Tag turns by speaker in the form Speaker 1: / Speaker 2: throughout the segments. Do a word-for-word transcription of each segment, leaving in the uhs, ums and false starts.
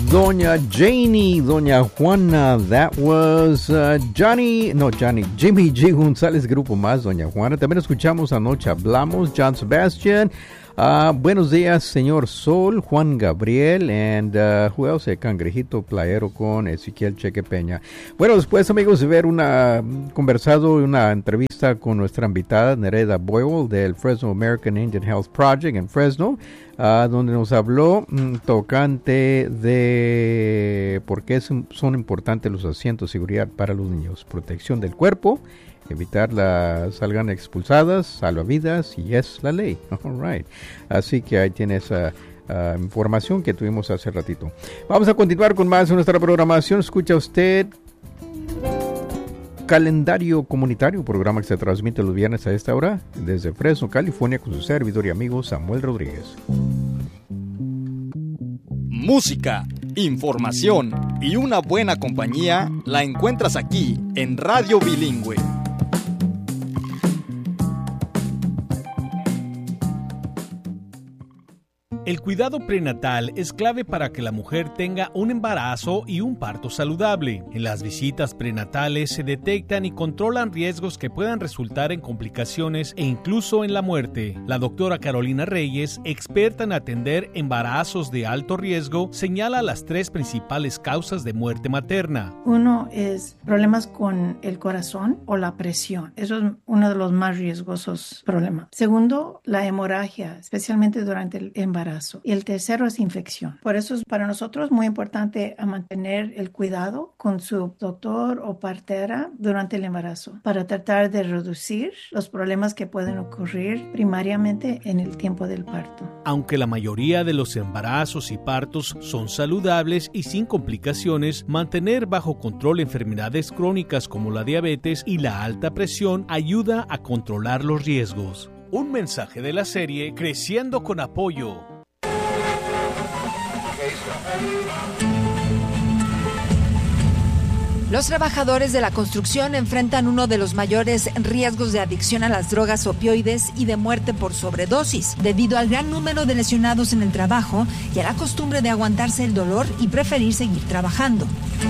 Speaker 1: Doña Janie, Doña Juana. That was uh, Johnny, no Johnny, Jimmy G. González, Grupo Más, Doña Juana. También escuchamos Anoche Hablamos, John Sebastian. Uh, buenos días, señor Sol, Juan Gabriel, and uh, who else? Cangrejito Playero con Ezequiel Cheque Peña. Bueno, después, amigos, de ver una conversado, una entrevista con nuestra invitada Nereida Boyle del Fresno American Indian Health Project en Fresno, uh, donde nos habló mm, tocante de por qué son importantes los asientos de seguridad para los niños, protección del cuerpo, evitar las salgan expulsadas, salvavidas, y es la ley. All right. Así que ahí tiene esa uh, información que tuvimos hace ratito. Vamos a continuar con más de nuestra programación. Escucha usted Calendario Comunitario, programa que se transmite los viernes a esta hora desde Fresno, California, con su servidor y amigo Samuel Rodríguez.
Speaker 2: Música, información y una buena compañía la encuentras aquí en Radio Bilingüe.
Speaker 3: El cuidado prenatal es clave para que la mujer tenga un embarazo y un parto saludable. En las visitas prenatales se detectan y controlan riesgos que puedan resultar en complicaciones e incluso en la muerte. La doctora Carolina Reyes, experta en atender embarazos de alto riesgo, señala las tres principales causas de muerte materna.
Speaker 4: Uno es problemas con el corazón o la presión. Eso es uno de los más riesgosos problemas. Segundo, la hemorragia, especialmente durante el embarazo. Y el tercero es infección. Por eso es para nosotros muy importante a mantener el cuidado con su doctor o partera durante el embarazo para tratar de reducir los problemas que pueden ocurrir primariamente en el tiempo del parto.
Speaker 3: Aunque la mayoría de los embarazos y partos son saludables y sin complicaciones, mantener bajo control enfermedades crónicas como la diabetes y la alta presión ayuda a controlar los riesgos. Un mensaje de la serie Creciendo con Apoyo.
Speaker 5: Los trabajadores de la construcción enfrentan uno de los mayores riesgos de adicción a las drogas opioides y de muerte por sobredosis, debido al gran número de lesionados en el trabajo y a la costumbre de aguantarse el dolor y preferir seguir trabajando.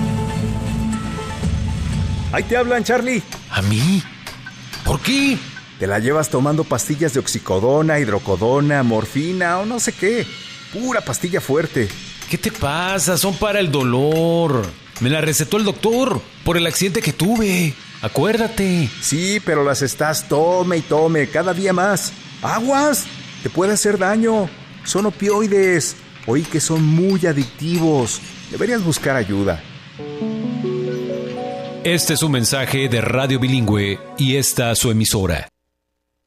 Speaker 6: Ahí te hablan, Charlie.
Speaker 7: ¿A mí? ¿Por qué?
Speaker 6: Te la llevas tomando pastillas de oxicodona, hidrocodona, morfina o no sé qué. Pura pastilla fuerte.
Speaker 7: ¿Qué te pasa? Son para el dolor. Me la recetó el doctor por el accidente que tuve. Acuérdate.
Speaker 6: Sí, pero las estás tome y tome cada día más. ¡Aguas! Te puede hacer daño. Son opioides. Oí que son muy adictivos. Deberías buscar ayuda.
Speaker 7: Este es un mensaje de Radio Bilingüe y esta su emisora.